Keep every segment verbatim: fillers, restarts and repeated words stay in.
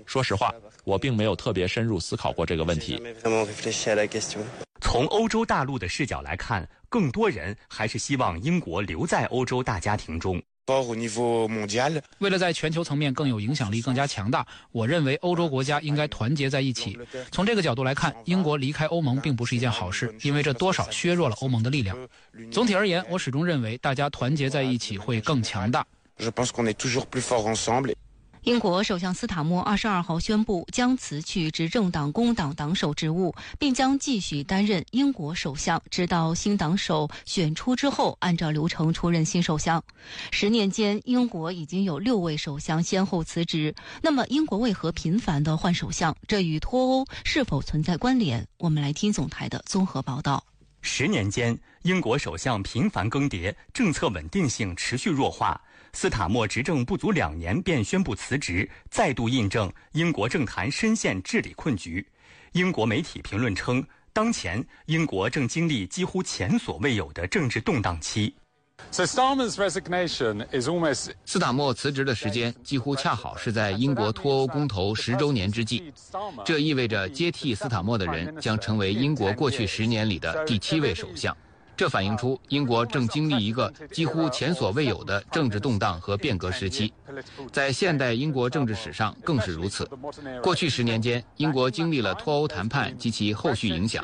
说实话，我并没有特别深入思考过这个问题。 从欧洲大陆的视角来看，更多人还是希望英国留在欧洲大家庭中。 为了在全球层面更有影响力、更加强大，我认为欧洲国家应该团结在一起。从这个角度来看，英国离开欧盟并不是一件好事，因为这多少削弱了欧盟的力量。总体而言，我始终认为大家团结在一起会更强大。 英国首相斯塔默二十二号宣布将辞去执政党工党党首职务，并将继续担任英国首相，直到新党首选出之后，按照流程出任新首相。十年间，英国已经有六位首相先后辞职。那么，英国为何频繁地换首相？这与脱欧是否存在关联？我们来听总台的综合报道。 十年间，英国首相频繁更迭，政策稳定性持续弱化。斯塔默执政不足两年便宣布辞职，再度印证英国政坛深陷治理困局。英国媒体评论称，当前英国正经历几乎前所未有的政治动荡期。 斯塔默辞职的时间几乎恰好是在英国脱欧公投十周年之际，这意味着接替斯塔默的人将成为英国过去十年里的第七位首相。这反映出英国正经历一个几乎前所未有的政治动荡和变革时期，在现代英国政治史上更是如此。过去十年间，英国经历了脱欧谈判及其后续影响。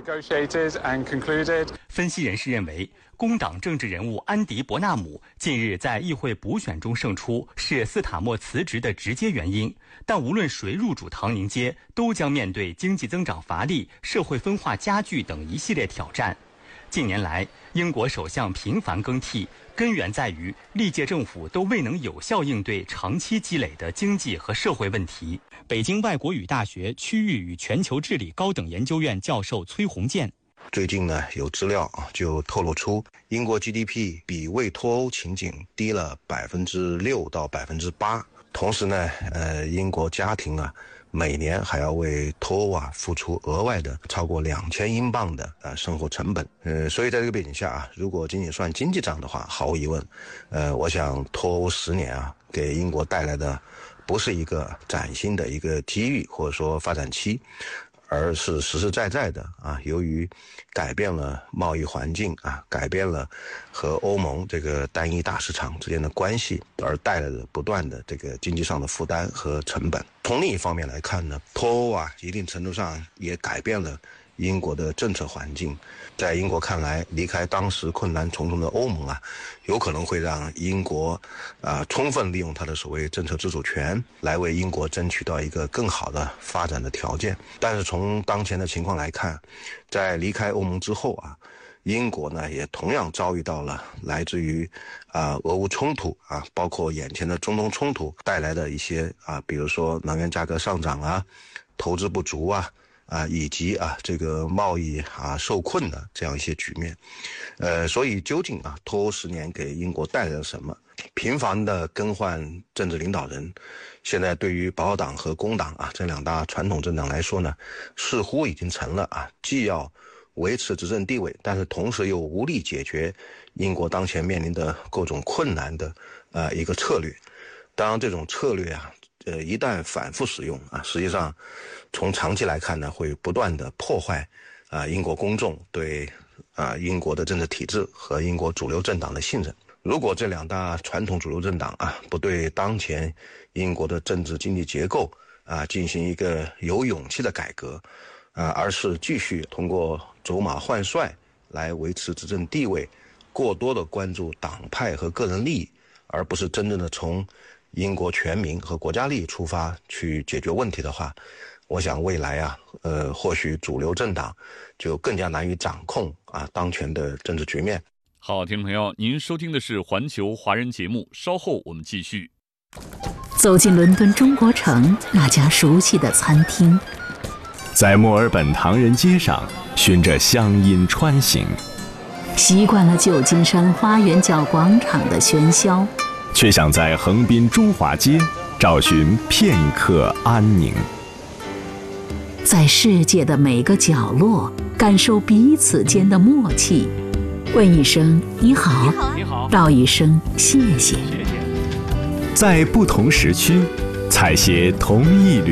分析人士认为，工党政治人物安迪·伯纳姆近日在议会补选中胜出，是斯塔默辞职的直接原因。但无论谁入主唐宁街，都将面对经济增长乏力、社会分化加剧等一系列挑战。近年来，英国首相频繁更替，根源在于历届政府都未能有效应对长期积累的经济和社会问题。北京外国语大学区域与全球治理高等研究院教授崔洪建， 最近呢，有资料就透露出，英国 G D P 比未脱欧情景低了百分之六到百分之八。同时呢，呃，英国家庭啊，每年还要为脱欧啊付出额外的超过两千英镑的呃生活成本。呃，所以在这个背景下啊，如果仅仅算经济账的话，毫无疑问，呃，我想脱欧十年啊，给英国带来的不是一个崭新的一个机遇或者说发展期，而是实实在在的啊，由于改变了贸易环境啊，改变了和欧盟这个单一大市场之间的关系，而带来的不断的这个经济上的负担和成本。从另一方面来看呢，脱欧啊，一定程度上也改变了英国的政策环境。在英国看来，离开当时困难重重的欧盟啊，有可能会让英国啊、呃、充分利用它的所谓政策自主权，来为英国争取到一个更好的发展的条件。但是从当前的情况来看，在离开欧盟之后啊，英国呢也同样遭遇到了来自于啊、呃、俄乌冲突啊，包括眼前的中东冲突带来的一些啊，比如说能源价格上涨啊，投资不足啊。啊，以及啊这个贸易啊受困的这样一些局面，呃，所以究竟啊脱欧十年给英国带来了什么？频繁的更换政治领导人，现在对于保守党和工党啊这两大传统政党来说呢，似乎已经成了啊既要维持执政地位，但是同时又无力解决英国当前面临的各种困难的呃一个策略。当然，这种策略啊。呃，一旦反复使用啊，实际上从长期来看呢，会不断的破坏啊、呃、英国公众对啊、呃、英国的政治体制和英国主流政党的信任。如果这两大传统主流政党啊不对当前英国的政治经济结构啊进行一个有勇气的改革啊，而是继续通过走马换帅来维持执政地位，过多的关注党派和个人利益，而不是真正的从英国全民和国家利益出发去解决问题的话，我想未来啊，呃，或许主流政党就更加难以掌控啊当前的政治局面。 好，听众朋友，您收听的是环球华人节目，稍后我们继续。 走进伦敦中国城那家熟悉的餐厅， 在墨尔本唐人街上循着乡音穿行， 习惯了旧金山花园角广场的喧嚣， 却想在横滨中华街找寻片刻安宁。 在世界的每个角落感受彼此间的默契，问一声你好， 你好， 道一声谢谢。 在不同时区采撷同一缕